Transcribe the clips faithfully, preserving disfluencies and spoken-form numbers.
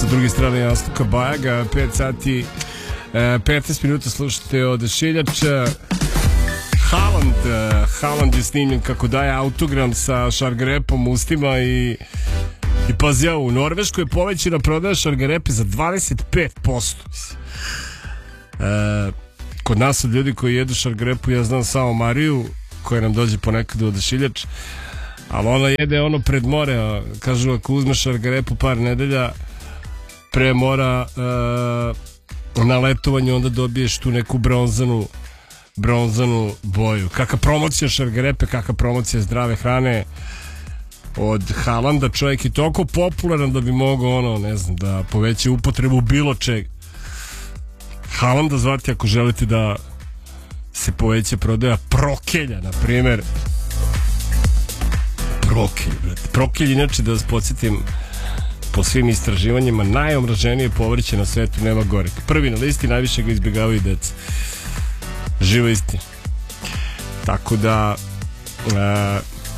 Sa druge strane Jastuka Bajaga, pet sati petnaest minuta slušate od Šiljača. Haaland, Haaland je snimljen kako daje autogram sa šargarepom u ustima i i pazi, ja, u Norveškoj je povećena prodaja šargarepe za dvadeset pet posto. E, kod nas od ljudi koji jedu šargarepu ja znam samo Mariju koja nam dođe ponekad u Odašiljač, ali ona jede ono pred more. Kažu ako uzmeš šargarepu par nedelja pre mora e, na letovanju, onda dobiješ tu neku bronzanu bronzanu boju. Kakva promocija šargarepe, kakva promocija zdrave hrane od Haalanda. Čovjek je toliko popularan da bi mogao ono, ne znam, da poveća upotrebu bilo čega. Haalanda zvati ako želite da se poveća prodaja prokelja, na primjer. Prokelj, brate. Prokelj, inače, da vas podsjetim, po svim istraživanjima najomraženije povrće na svetu, nema gore. Prvi na listi, najviše ga izbjegavaju deca. Živa istina. Tako da e,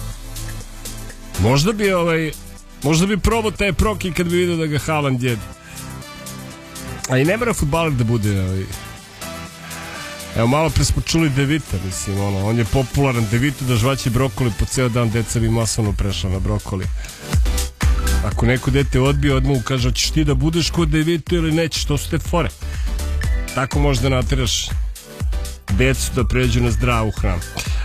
možda bi ovaj možda bi probao taj prokelj kad bi vidio da ga Haaland jede. A i ne mora fudbaler da bude ovaj. Evo, malo pre smo čuli De Vita, mislim, ono, on je popularan. De Vita da žvaće brokoli po ceo dan, deca bi masovno prešla na brokoli. Ako neko dete odbije, odmah mu kaže, hoćeš ti da budeš kod De Vita ili nećeš, to su te fore. Tako možda nateraš decu da pređu na zdravu hranu.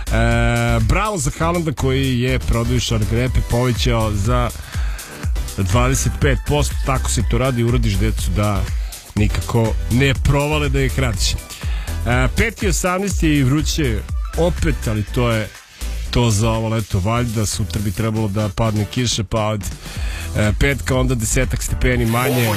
E, bravo za Haalanda koji je prodaju šargarepe povećao za dvadeset pet posto. Tako se to radi, uradiš decu da nikako ne provale da ih radiš. E, pet i osamnaest je i vruće opet, ali to je to za ovo leto valjda. Sutra bi trebalo da padne kiša, pa od e, petka onda desetak stepeni manje.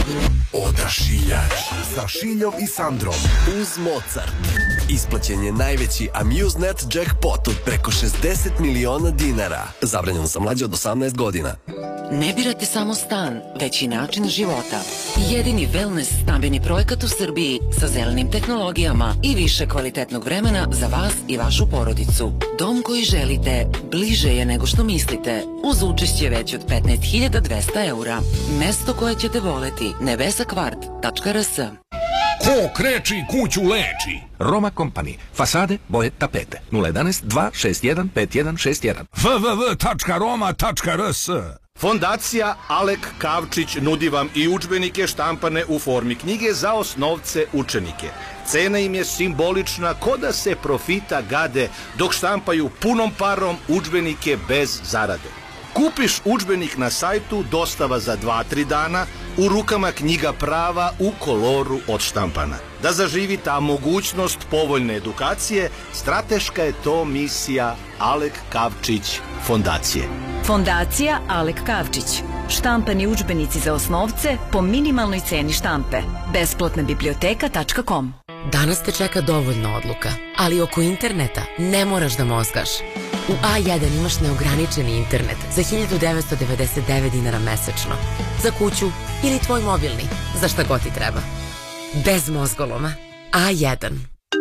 Odašiljač sa Šiljom i Sandrom uz Mozart. Isplaćen je najveći Amusenet jackpot od preko šezdeset miliona dinara. Zabranjeno za mlađe od osamnaest godina. Ne birate samo stan, već i način života. Jedini wellness stambeni projekat u Srbiji sa zelenim tehnologijama i više kvalitetnog vremena za vas i vašu porodicu. Dom koji želite bliže je nego što mislite, uz učešće već od petnaest hiljada dvesta eura. Mesto koje ćete voleti, nebesakvart tačka r s. Ko kreči kuću leči. Roma Company. Fasade, boje, tapete. nula jedanaest dva šest jedan pet jedan šest jedan. w w w tačka roma tačka r s. Fondacija Alek Kavčić nudi vam i udžbenike štampane u formi knjige za osnovce učenike. Cena im je simbolična, ko da se profita gade dok štampaju punom parom udžbenike bez zarade. Kupiš udžbenik na sajtu, dostava za dva tri dana, u rukama knjiga prava u koloru od štampana. Da zaživi ta mogućnost povoljne edukacije, strateška je to misija Alek Kavčić Fondacije. Fondacija Alek Kavčić. Štampani udžbenici za osnovce po minimalnoj ceni štampe. Besplatna biblioteka tačka com. Danas te čeka dovoljno odluka, ali oko interneta ne moraš da mozgaš. U A jedan imaš neograničeni internet za hiljadu devetsto devedeset devet dinara mesečno. Za kuću ili tvoj mobilni, za šta god ti treba. Bez mozgoloma. A jedan.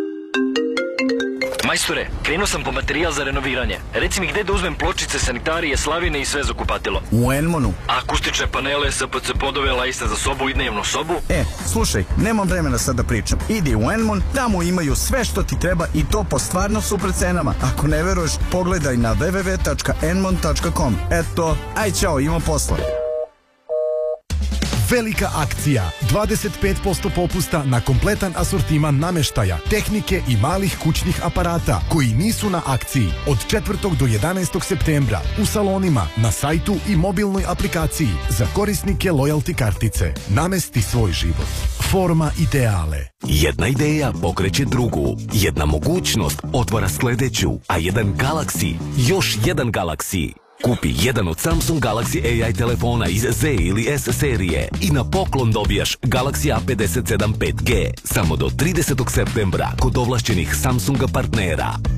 Majstore, krenuo sam po materijal za renoviranje. Reci mi gde da uzmem pločice, sanitarije, slavine i sve za kupatilo. U Enmonu. Akustične panele, S P C podove, lajste za sobu i dnevnu sobu. E, slušaj, nemam vremena sad da pričam. Idi u Enmon, tamo imaju sve što ti treba i to po stvarno super cenama. Ako ne veruješ, pogledaj na w w w tačka enmon tačka com. Eto, aj čao, imam posla. Velika akcija, dvadeset pet posto popusta na kompletan asortiman nameštaja, tehnike i malih kućnih aparata koji nisu na akciji od četvrtog do jedanaestog septembra u salonima, na sajtu i mobilnoj aplikaciji za korisnike loyalty kartice. Namesti svoj život. Forma ideale. Jedna ideja pokreće drugu, jedna mogućnost otvara sledeću, a jedan Galaxy, još jedan Galaxy. Kupi jedan od Samsung Galaxy A I telefona iz Z ili S serije i na poklon dobijaš Galaxy A pedeset sedam pet G samo do tridesetog septembra kod ovlašćenih Samsunga partnera.